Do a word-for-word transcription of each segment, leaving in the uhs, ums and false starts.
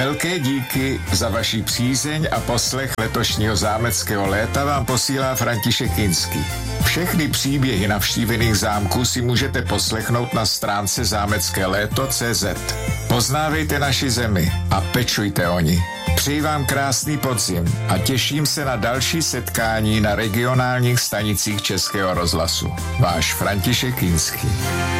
Velké díky za vaši přízeň a poslech letošního zámeckého léta vám posílá František Kinský. Všechny příběhy navštívených zámků si můžete poslechnout na stránce zámecké léto tečka cé zet. Poznávejte naši zemi a pečujte o ní. Přeji vám krásný podzim a těším se na další setkání na regionálních stanicích Českého rozhlasu. Váš František Kinský.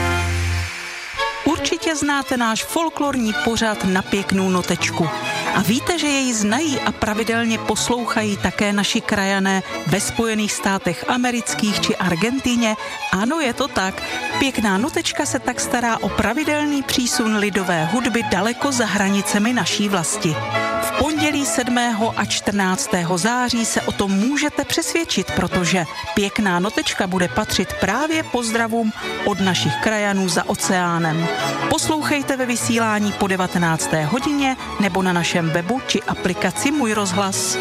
Určitě znáte náš folklorní pořad Na pěknou notečku. A víte, že jej znají a pravidelně poslouchají také naši krajané ve Spojených státech amerických či Argentíně? Ano, je to tak. Pěkná notečka se tak stará o pravidelný přísun lidové hudby daleko za hranicemi naší vlasti. V pondělí sedmého a čtrnáctého září se o tom můžete přesvědčit, protože Pěkná notečka bude patřit právě pozdravům od našich krajanů za oceánem. Poslouchejte ve vysílání po devatenácté hodině nebo na našem webu či aplikaci Můj rozhlas.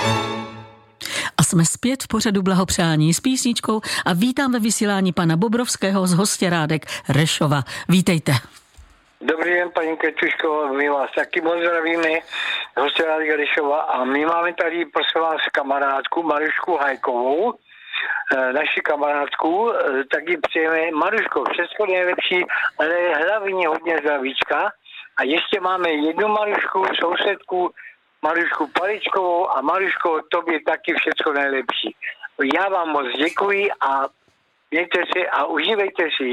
A jsme zpět v pořadu Blahopřání s písničkou a vítám ve vysílání pana Bobrovského z Hostěrádek Rešova. Vítejte. Dobrý den, paní Ketuško, my vás taky moc zdravíme, Hostěrádek Rešova, a my máme tady, prosím vás, kamarádku Marušku Hajkovou, naši kamarádku, taky přejeme, Maruško, všechno nejlepší, ale hlavně hodně zdravíčka. A ještě máme jednu Marušku, sousedku, Marušku Paličkovou, a Maruško, tobě taky všechno nejlepší. Já vám moc děkuji a mějte si a užívejte si.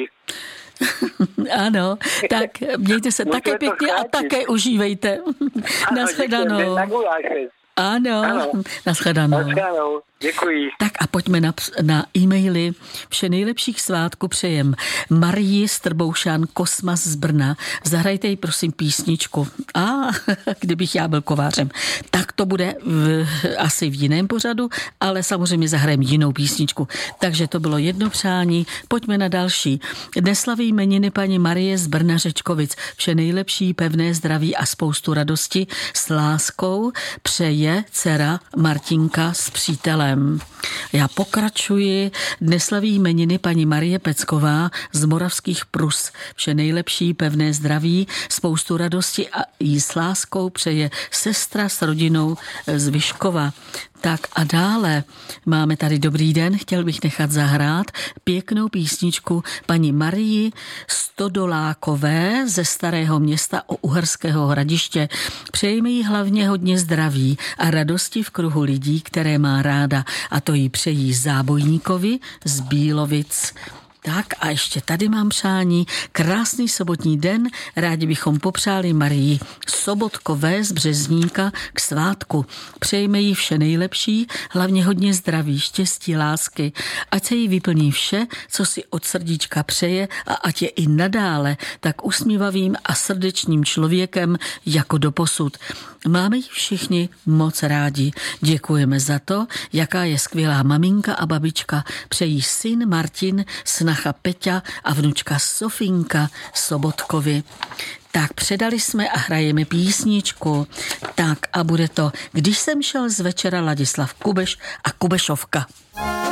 Ano, tak mějte se také pěkně a také užívejte. Nashledanou. Ano, ano. Nashledanou. Nashledanou. Děkuji. Tak a pojďme na, na e-maily. Vše nejlepších svátku přejem Marii Strboušan Kosmas z Brna. Zahrajte jí prosím písničku. A kdybych já byl kovářem, tak to bude v, asi v jiném pořadu, ale samozřejmě zahrajem jinou písničku. Takže to bylo jedno přání. Pojďme na další. Dnes slaví jmeniny paní Marie z Brna Řečkovic. Vše nejlepší, pevné zdraví a spoustu radosti s láskou přeje dcera Martinka s přítelem. Já pokračuji. Dnes slaví jmeniny paní Marie Pecková z Moravských Prus. Vše nejlepší, pevné zdraví, spoustu radosti a jí s láskou přeje sestra s rodinou z Vyškova. Tak a dále máme tady dobrý den, chtěl bych nechat zahrát pěknou písničku paní Marii Stodolákové ze Starého Města u Uherského Hradiště. Přejeme jí hlavně hodně zdraví a radosti v kruhu lidí, které má ráda, a to jí přejí Zábojníkovi z Bílovic. Tak a ještě tady mám přání. Krásný sobotní den. Rádi bychom popřáli Marii Sobotkové z Březníka k svátku. Přejme jí vše nejlepší, hlavně hodně zdraví, štěstí, lásky. Ať se jí vyplní vše, co si od srdíčka přeje, a ať je i nadále tak usmívavým a srdečným člověkem jako doposud. Máme ji všichni moc rádi. Děkujeme za to, jaká je skvělá maminka a babička. Přejí syn Martin, snacha Peťa a vnučka Sofinka Sobotkovi. Tak předali jsme a hrajeme písničku. Tak a bude to Když jsem šel z večera Ladislav Kubeš a Kubešovka.